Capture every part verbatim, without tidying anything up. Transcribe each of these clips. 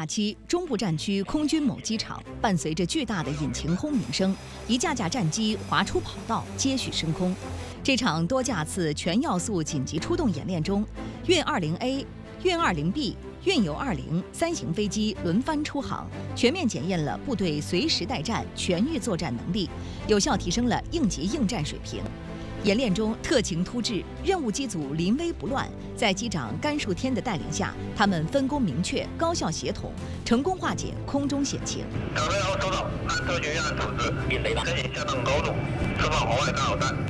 期，中部战区空军某机场伴随着巨大的引擎轰鸣声，一架架战机滑出跑道，接续升空。这场多架次全要素紧急出动演练中，运 二零 A、运 二零 B、运油二零三型飞机轮番出航，全面检验了部队随时待战、全域作战能力，有效提升了应急应战水平。演练中特情突至，任务机组临危不乱，在机长甘树天的带领下，他们分工明确、高效协同，成功化解空中险情。 指挥要收到，按特情预案处置，引雷吧，申请下降高度，释放红外干扰弹。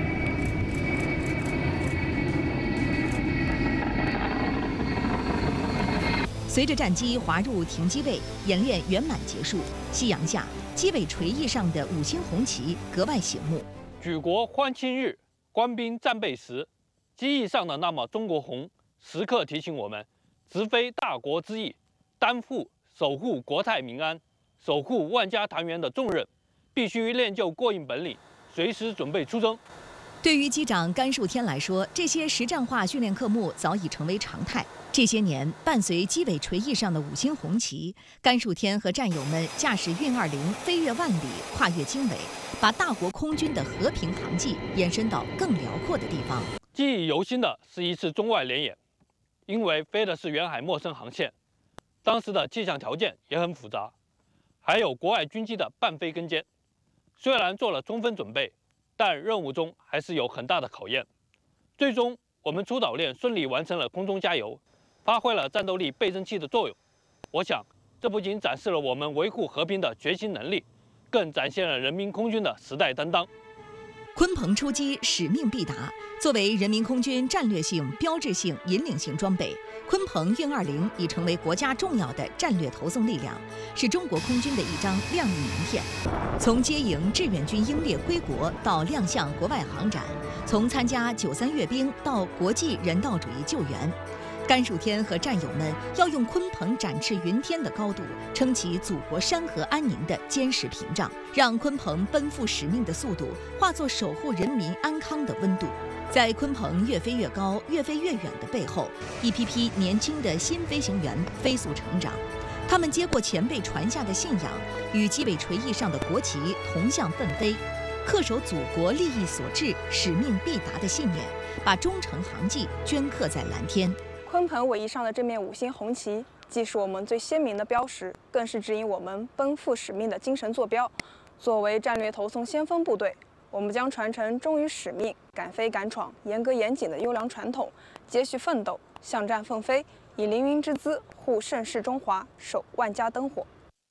随着战机滑入停机位，演练圆满结束。夕阳下，机尾垂翼上的五星红旗格外醒目。 举国欢庆日，官兵战备时，机翼上的那抹中国红，时刻提醒我们，直飞大国之翼，担负守护国泰民安、守护万家团圆的重任，必须练就过硬本领，随时准备出征。 对于机长甘树天来说，这些实战化训练科目早已成为常态。这些年，伴随机尾垂翼上的五星红旗，甘树天和战友们驾驶运二零飞越万里，跨越经纬，把大国空军的和平航迹延伸到更辽阔的地方。 记忆犹新的是一次中外联演，因为飞的是远海陌生航线，当时的气象条件也很复杂，还有国外军机的伴飞跟监。虽然做了充分准备，但任务中还是有很大的考验。最终，我们出岛链顺利完成了空中加油，发挥了战斗力倍增器的作用。我想，这不仅展示了我们维护和平的决心能力，更展现了人民空军的时代担当。 鲲鹏出击，使命必达。作为人民空军战略性、标志性、引领性装备，鲲鹏运二零已成为国家重要的战略投送力量，是中国空军的一张亮丽名片。从接迎志愿军英烈归国到亮相国外航展，从参加九三阅兵到国际人道主义救援，甘树天和战友们要用鲲鹏展翅云天的高度，撑起祖国山河安宁的坚实屏障，让鲲鹏奔赴使命的速度化作守护人民安康的温度。在鲲鹏越飞越高、越飞越远的背后，一批批年轻的新飞行员飞速成长。他们接过前辈传下的信仰，与机尾垂翼上的国旗同向奋飞，恪守祖国利益所至、使命必达的信念，把忠诚航迹镌刻在蓝天。 鲲鹏尾翼上的这面五星红旗，既是我们最鲜明的标识，更是指引我们奔赴使命的精神坐标。作为战略投送先锋部队，我们将传承忠于使命、敢飞敢闯、严格严谨的优良传统，接续奋斗，向战奋飞，以凌云之姿护盛世中华，守万家灯火。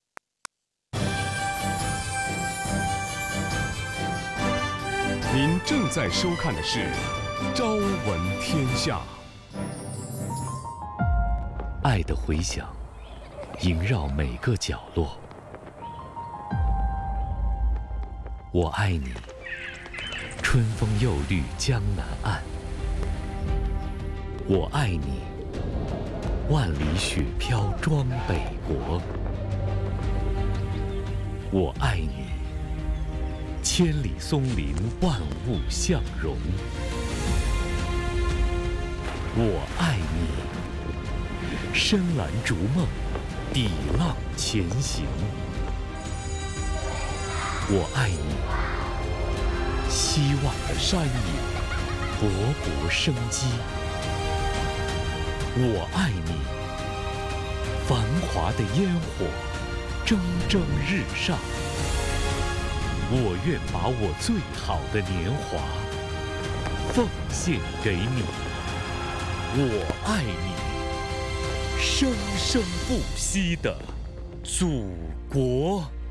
您正在收看的是《朝闻天下》。 爱的回响萦绕每个角落。我爱你，春风又绿江南岸。我爱你，万里雪飘装北国。我爱你，千里松林万物相融。我爱你，深蓝逐梦，抵浪前行。我爱你，希望的山野，勃勃生机。我爱你，繁华的烟火，蒸蒸日上。我愿把我最好的年华奉献给你。我爱你，生生不息的祖国。